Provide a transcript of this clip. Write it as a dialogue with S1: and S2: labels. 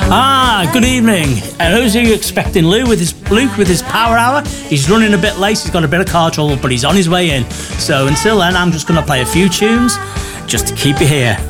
S1: Good evening. Who's you expecting? Luke with his power hour. He's running a bit late. He's got a bit of car trouble, but he's on his way in. So until then, I'm just going to play a few tunes just to keep you here.